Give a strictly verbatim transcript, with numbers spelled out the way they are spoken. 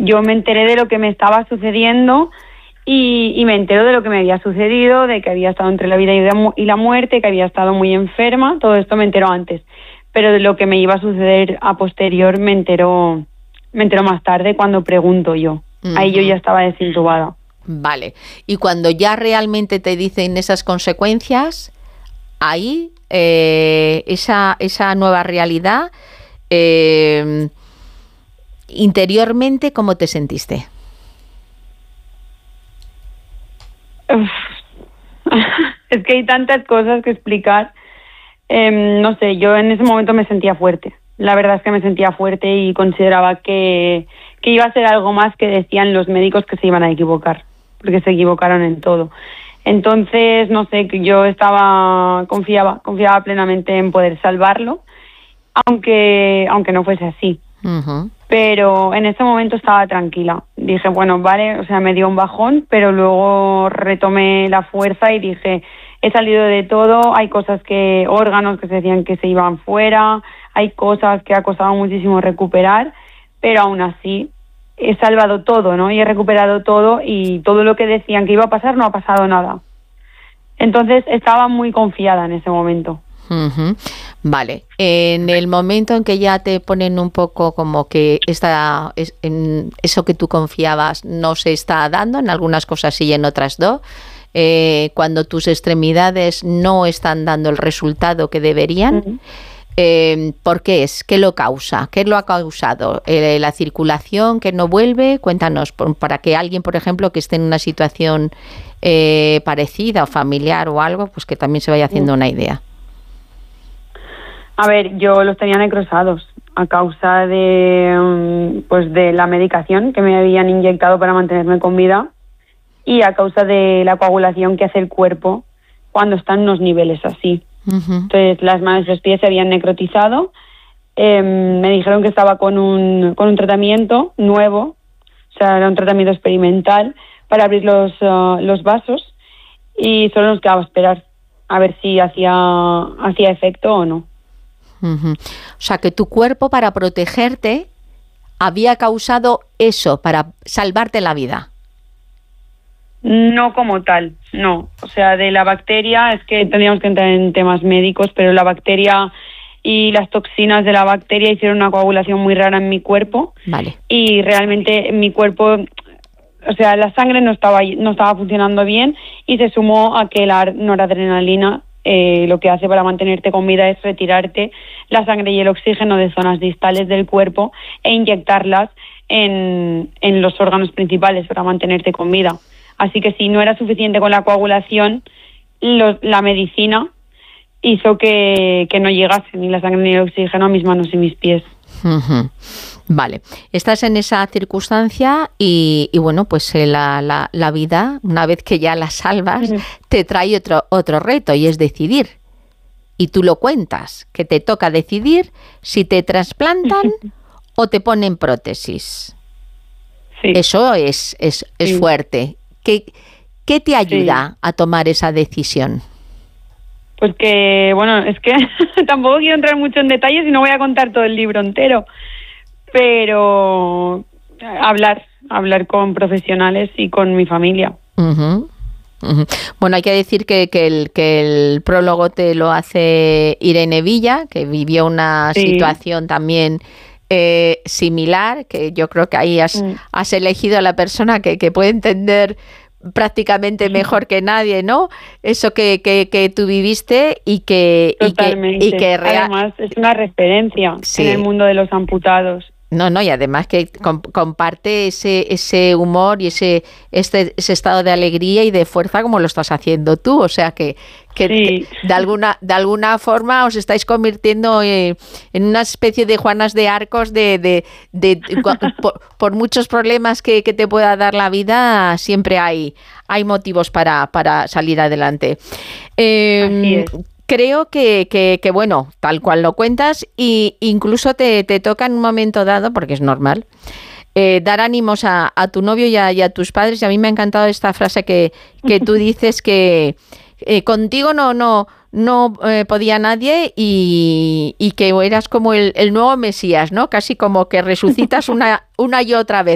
yo me enteré de lo que me estaba sucediendo y, y me entero de lo que me había sucedido, de que había estado entre la vida y la, mu- y la muerte, que había estado muy enferma. Todo esto me enteró antes, pero de lo que me iba a suceder a posterior me enteró, me enteró más tarde cuando pregunto yo. Ahí yo Ujú. ya estaba desintubada. Vale. Y cuando ya realmente te dicen esas consecuencias, ahí eh, esa, esa nueva realidad, eh, interiormente, ¿cómo te sentiste? Uf. Es que hay tantas cosas que explicar. Eh, no sé, yo en ese momento me sentía fuerte. La verdad es que me sentía fuerte y consideraba que, que iba a ser algo más que decían los médicos, que se iban a equivocar, porque se equivocaron en todo. Entonces, no sé, que yo estaba, confiaba, confiaba plenamente en poder salvarlo, aunque, aunque no fuese así. Uh-huh. Pero en ese momento estaba tranquila. Dije, bueno, vale, o sea, me dio un bajón, pero luego retomé la fuerza y dije, he salido de todo, hay cosas que, órganos que se decían que se iban fuera, hay cosas que ha costado muchísimo recuperar, pero aún así he salvado todo, ¿no? Y he recuperado todo y todo lo que decían que iba a pasar no ha pasado nada. Entonces estaba muy confiada en ese momento. Uh-huh. Vale, en el momento en que ya te ponen un poco como que esta, es, en eso que tú confiabas no se está dando, en algunas cosas sí y en otras no, eh, cuando tus extremidades no están dando el resultado que deberían, Uh-huh. eh, ¿por qué es? ¿Qué lo causa? ¿Qué lo ha causado? Eh, ¿La circulación que no vuelve? Cuéntanos, por, para que alguien, por ejemplo, que esté en una situación eh, parecida o familiar o algo, pues que también se vaya haciendo una idea. A ver, yo los tenía necrosados a causa de, pues, de la medicación que me habían inyectado para mantenerme con vida y a causa de la coagulación que hace el cuerpo cuando está en unos niveles así. Uh-huh. Entonces, las manos y los pies se habían necrotizado. Eh, me dijeron que estaba con un, con un tratamiento nuevo, o sea, era un tratamiento experimental para abrir los, uh, los vasos y solo nos quedaba esperar a ver si hacía, hacía efecto o no. Uh-huh. O sea, que tu cuerpo, para protegerte, había causado eso, para salvarte la vida. No como tal, no. O sea, de la bacteria, es que tendríamos que entrar en temas médicos, pero la bacteria y las toxinas de la bacteria hicieron una coagulación muy rara en mi cuerpo. Vale. Y realmente mi cuerpo, o sea, la sangre no estaba, no estaba funcionando bien y se sumó a que la noradrenalina Eh, lo que hace para mantenerte con vida es retirarte la sangre y el oxígeno de zonas distales del cuerpo e inyectarlas en, en los órganos principales para mantenerte con vida. Así que si no era suficiente con la coagulación, los, la medicina hizo que, que no llegase ni la sangre ni el oxígeno a mis manos y mis pies. Uh-huh. Vale, estás en esa circunstancia y, y bueno, pues eh, la, la, la vida, una vez que ya la salvas, uh-huh, te trae otro, otro reto y es decidir. Y tú lo cuentas, que te toca decidir si te trasplantan uh-huh. o te ponen prótesis. Sí. Eso es, es, es sí. fuerte. ¿Qué, ¿Qué te ayuda sí. a tomar esa decisión? Pues que, bueno, es que tampoco quiero entrar mucho en detalles y no voy a contar todo el libro entero. Pero hablar, hablar con profesionales y con mi familia. Uh-huh, uh-huh. Bueno, hay que decir que, que, el, que el prólogo te lo hace Irene Villa, que vivió una sí. situación también eh, similar, que yo creo que ahí has, mm. has elegido a la persona que, que puede entender prácticamente mejor que nadie, ¿no? Eso que, que, que tú viviste y que... Totalmente. Y que, y que rea- Además, es una referencia sí. en el mundo de los amputados. No, no, y además que comp- comparte ese ese humor y ese este ese estado de alegría y de fuerza como lo estás haciendo tú, o sea que que, sí. que de alguna de alguna forma os estáis convirtiendo eh, en una especie de Juanas de Arcos de de, de, de por, por muchos problemas que, que te pueda dar la vida, siempre hay hay motivos para para salir adelante. Eh, Así es. Creo que, que, que, bueno, tal cual lo cuentas, y incluso te, te toca en un momento dado, porque es normal, eh, dar ánimos a, a tu novio y a, y a tus padres. Y a mí me ha encantado esta frase que, que tú dices que eh, contigo no no no eh, podía nadie y, y que eras como el, el nuevo Mesías, ¿no? Casi como que resucitas una, una y otra vez.